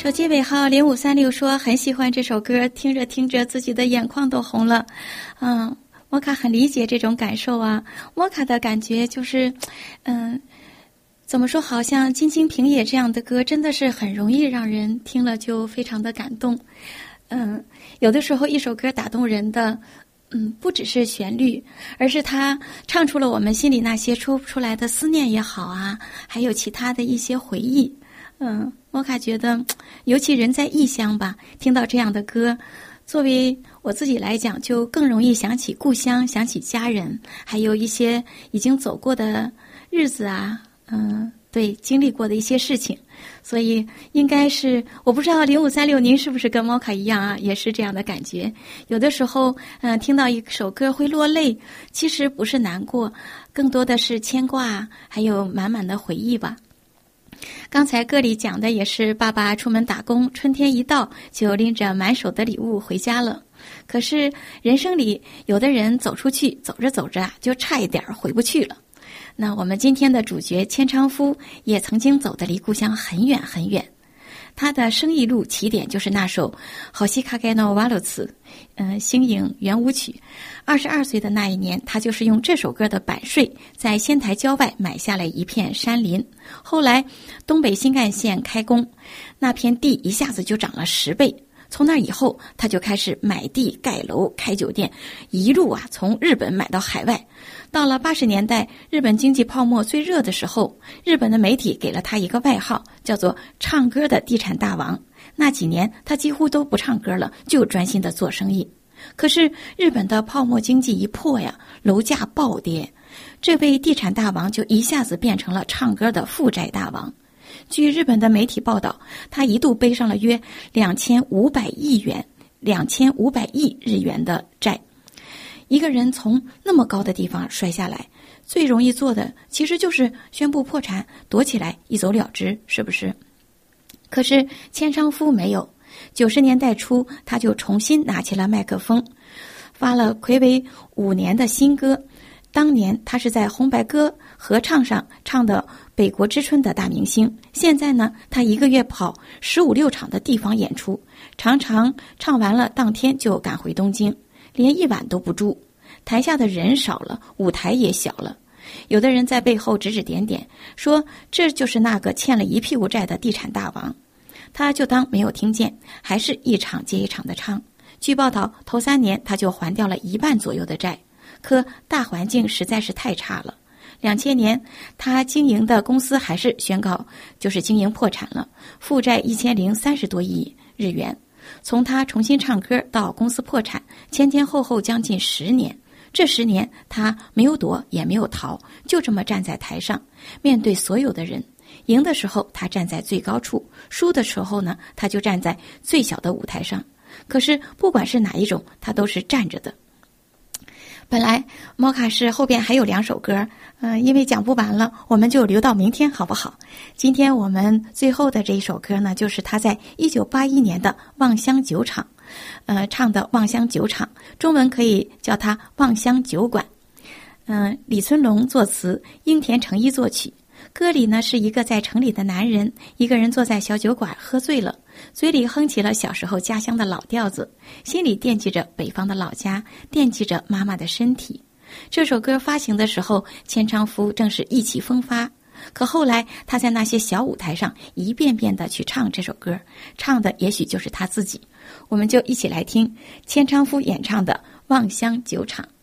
手机尾号0536说很喜欢这首歌，听着听着自己的眼眶都红了。摩卡很理解这种感受啊。摩卡的感觉就是，怎么说？好像《金津平野》这样的歌真的是很容易让人听了就非常的感动。有的时候一首歌打动人的，不只是旋律，而是他唱出了我们心里那些说不出来的思念也好啊，还有其他的一些回忆。摩卡觉得，尤其人在异乡吧，听到这样的歌，作为我自己来讲，就更容易想起故乡，想起家人，还有一些已经走过的日子啊，对，经历过的一些事情。所以应该是，我不知道0536您是不是跟摩卡一样啊，也是这样的感觉。有的时候，听到一首歌会落泪，其实不是难过，更多的是牵挂，还有满满的回忆吧。刚才歌里讲的也是爸爸出门打工，春天一到就拎着满手的礼物回家了。可是人生里有的人走出去，走着走着就差一点回不去了。那我们今天的主角千昌夫也曾经走得离故乡很远很远。他的生意路起点就是那首星影ワルツ，星影圆舞曲。22岁的那一年，他就是用这首歌的版税在仙台郊外买下了一片山林。后来东北新干线开工，那片地一下子就涨了10倍。从那以后，他就开始买地盖楼开酒店，一路从日本买到海外。到了80年代，日本经济泡沫最热的时候，日本的媒体给了他一个外号，叫做唱歌的地产大王。那几年他几乎都不唱歌了，就专心的做生意。可是日本的泡沫经济一破呀，楼价暴跌，这位地产大王就一下子变成了唱歌的负债大王。据日本的媒体报道，他一度背上了约2500亿日元的债。一个人从那么高的地方摔下来，最容易做的其实就是宣布破产，躲起来一走了之，是不是？可是千昌夫没有。90年代初，他就重新拿起了麦克风，发了睽违5年的新歌。当年他是在红白歌合唱上唱的北国之春的大明星，现在呢，他一个月跑15、16场的地方演出，常常唱完了当天就赶回东京，连一晚都不住。台下的人少了，舞台也小了。有的人在背后指指点点，说这就是那个欠了一屁股债的地产大王。他就当没有听见，还是一场接一场的唱。据报道，头3年他就还掉了1半左右的债。可大环境实在是太差了。2000年，他经营的公司还是宣告就是经营破产了，负债1030多亿日元。从他重新唱歌到公司破产，前后将近10年。这10年，他没有躲也没有逃，就这么站在台上，面对所有的人。赢的时候，他站在最高处；输的时候呢，他就站在最小的舞台上。可是不管是哪一种，他都是站着的。本来摩卡是后边还有2首歌，因为讲不完了，我们就留到明天好不好？今天我们最后的这一首歌呢，就是他在1981年的《望乡酒厂》，唱的《望乡酒厂》，中文可以叫它《望乡酒馆》。李存龙作词，樱田诚一作曲。歌里呢是一个在城里的男人，一个人坐在小酒馆喝醉了，嘴里哼起了小时候家乡的老调子，心里惦记着北方的老家，惦记着妈妈的身体。这首歌发行的时候，千昌夫正是意气风发，可后来他在那些小舞台上一遍遍地去唱这首歌，唱的也许就是他自己。我们就一起来听千昌夫演唱的《望乡酒厂》。